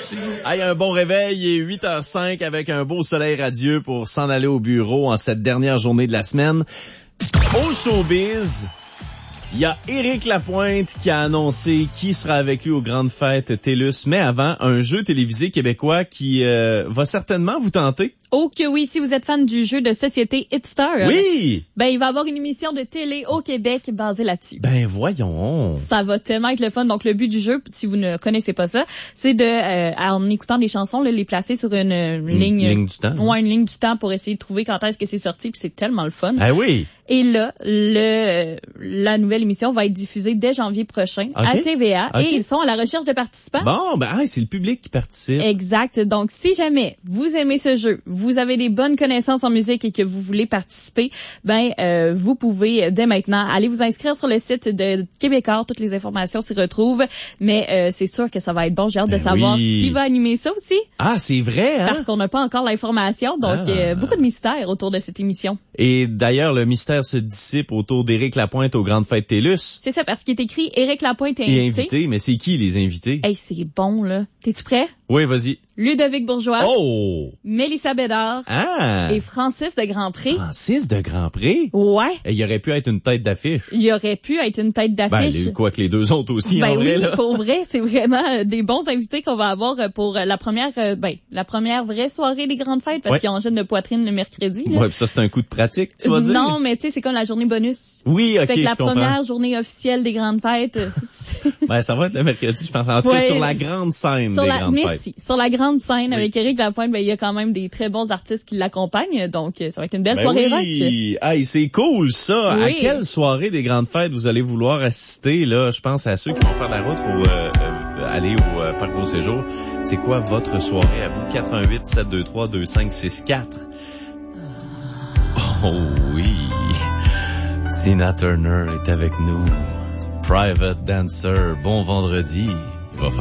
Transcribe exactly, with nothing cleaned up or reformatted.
Hey, un bon réveil, il est huit heures cinq avec un beau soleil radieux pour s'en aller au bureau en cette dernière journée de la semaine. Au showbiz, il y a Éric Lapointe qui a annoncé qui sera avec lui aux grandes fêtes TELUS. Mais avant, un jeu télévisé québécois qui euh, va certainement vous tenter. Oh que oui, si vous êtes fan du jeu de société Hitstar. Oui! Ben, il va y avoir une émission de télé au Québec basée là-dessus. Ben voyons! Ça va tellement être le fun. Donc, le but du jeu, si vous ne connaissez pas ça, c'est de, euh, en écoutant des chansons, là, les placer sur une, une, une ligne... ligne du temps. Ouais, une ligne du temps pour essayer de trouver quand est-ce que c'est sorti, puis c'est tellement le fun. Ah oui! Et là, le, la nouvelle émission va être diffusée dès janvier prochain okay. à T V A okay. et ils sont à la recherche de participants. Bon, ben ah, c'est le public qui participe. Exact. Donc, si jamais vous aimez ce jeu, vous avez des bonnes connaissances en musique et que vous voulez participer, ben euh, vous pouvez dès maintenant aller vous inscrire sur le site de Québécois. Toutes les informations s'y retrouvent. Mais euh, c'est sûr que ça va être bon. J'ai hâte ben de savoir oui. qui va animer ça aussi. Ah, c'est vrai, hein? Parce qu'on n'a pas encore l'information. Donc, ah. euh, beaucoup de mystères autour de cette émission. Et d'ailleurs, le mystère se dissipe autour d'Éric Lapointe aux grandes fêtes TELUS. C'est ça, parce qu'il est écrit Éric Lapointe est invité. Et invité, mais c'est qui les invités? Hey, c'est bon, là. T'es-tu prêt? Oui, vas-y. Ludovic Bourgeois. Oh! Mélissa Bédard. Ah! Et Francis de Grandpré. Francis de Grandpré? Ouais. Et il aurait pu être une tête d'affiche. Il aurait pu être une tête d'affiche. Ben, quoi que les deux autres aussi, ben en vrai, oui, là. pour vrai, c'est vraiment des bons invités qu'on va avoir pour la première, ben, la première vraie soirée des grandes fêtes, parce ouais. qu'ils ont enchaîne de poitrine le mercredi, là. Ouais, pis ça, c'est un coup de pratique, tu vas dire? Non, mais tu sais, c'est comme la journée bonus. Oui, ok, fait que la je comprends. première journée officielle des grandes fêtes. Ben, ça va être le mercredi, je pense. En tout cas, ouais. sur la grande scène sur des la, grandes merci. fêtes. Sur la grande scène, oui. avec Éric Lapointe, ben, il y a quand même des très bons artistes qui l'accompagnent, donc ça va être une belle ben soirée oui. rock. Hey, c'est cool, ça. Oui. À quelle soirée des grandes fêtes vous allez vouloir assister, là? Je pense à ceux qui vont faire la route pour euh, euh, aller au euh, Parc Beau Séjour. C'est quoi votre soirée à vous? quatre un huit, sept deux trois, deux cinq six quatre. Oh oui. Tina Turner est avec nous. Private Dancer. Bon vendredi.